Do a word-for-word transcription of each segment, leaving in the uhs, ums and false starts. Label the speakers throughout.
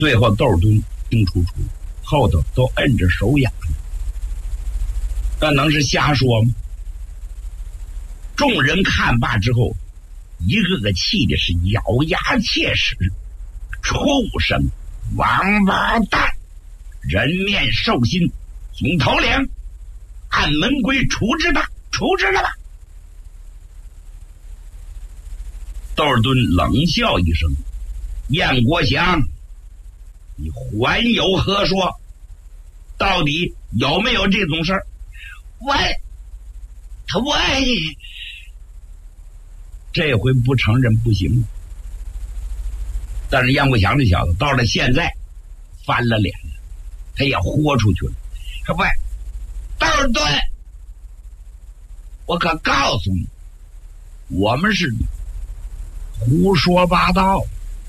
Speaker 1: 最后窦敦清楚楚，后头都摁着手眼了，那能是瞎说吗？众人看罢之后，一个个气的是咬牙切齿，畜生，王八蛋，人面兽心，总头领，按门规处置他，处置了吧。窦尔敦冷笑一声：“燕国祥，你还有何说？到底有没有这种事儿？”
Speaker 2: 我，他我，
Speaker 1: 这回不承认不行。但是燕国祥这小子到了现在翻了脸了，他也豁出去了。
Speaker 2: 说喂，窦尔敦，我可告诉你，
Speaker 1: 我们是胡说八道。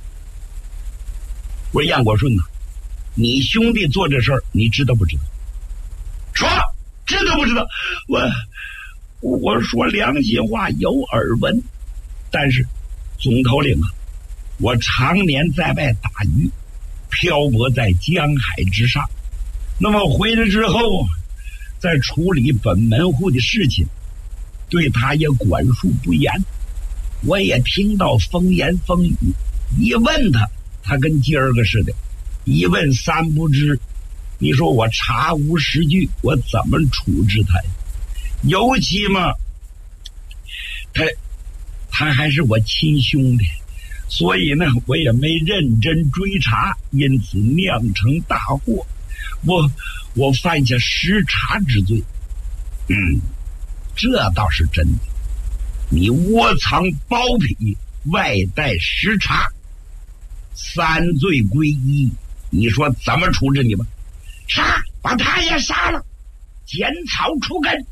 Speaker 1: 我说燕国顺呐，你兄弟做这事儿，你知道不知道？
Speaker 2: 说，知道不知道？
Speaker 1: 我我说良心话，有耳闻。但是总头领啊，我常年在外打鱼，漂泊在江海之上，那么回来之后，在处理本门户的事情，对他也管束不严。我也听到风言风语，一问他，他跟今儿个似的，一问三不知。你说我查无实据，我怎么处置他呀？尤其嘛，他他还是我亲兄弟，所以呢，我也没认真追查，因此酿成大祸。我我犯下失察之罪。嗯，这倒是真的。你窝藏包庇，外带失察，三罪归一，你说怎么处置你吧？
Speaker 2: 杀，把他也杀了，剪草除根。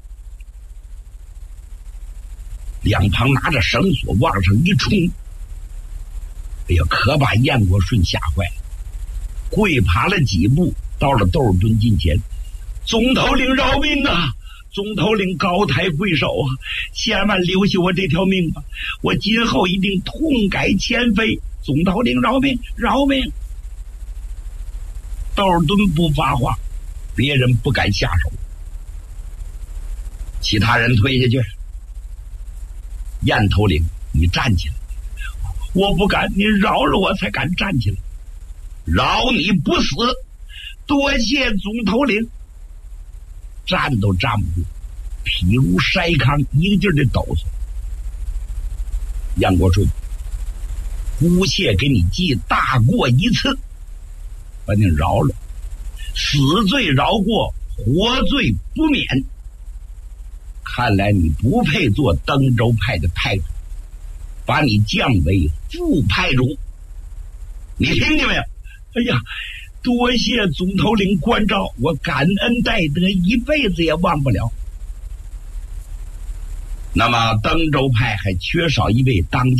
Speaker 1: 两旁拿着绳索往上一冲，哎呀，可把燕国顺吓坏了，跪爬了几步，到了窦尔敦近前：“总头领饶命啊！总头领高抬贵手啊！千万留下我这条命吧！我今后一定痛改前非。总头领饶命，饶命！”窦尔敦不发话，别人不敢下手，其他人推下去。燕头领，你站起来！我不敢，你饶了我才敢站起来。饶你不死，多谢总头领。站都站不住，体如筛糠，一个劲儿的抖擞。燕国顺，姑且给你记大过一次，把你饶了，死罪饶过，活罪不免。看来你不配做登州派的派主，把你降为副派主。你听见没有？哎呀，多谢总头领关照，我感恩戴德，一辈子也忘不了。那么登州派还缺少一位当家